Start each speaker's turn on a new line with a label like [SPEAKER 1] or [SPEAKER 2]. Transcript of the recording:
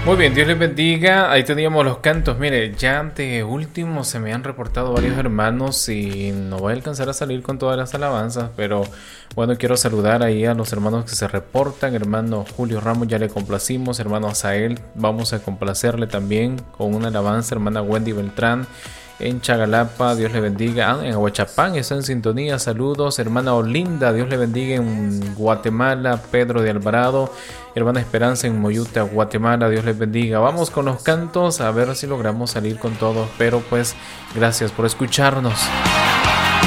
[SPEAKER 1] Muy bien, Dios les bendiga. Ahí teníamos los cantos. Mire, ya de último se me han reportado varios hermanos y no voy a alcanzar a salir con todas las alabanzas, pero bueno, quiero saludar ahí a los hermanos que se reportan. Hermano Julio Ramos, ya le complacimos. Hermano Azael, vamos a complacerle también con una alabanza. Hermana Wendy Beltrán en Chagalapa, Dios le bendiga. En Aguachapán está en sintonía, saludos. Hermana Olinda, Dios le bendiga en Guatemala. Pedro de Alvarado, hermana Esperanza en Moyuta, Guatemala, Dios les bendiga. Vamos con los cantos, a ver si logramos salir con todos, pero pues gracias por escucharnos.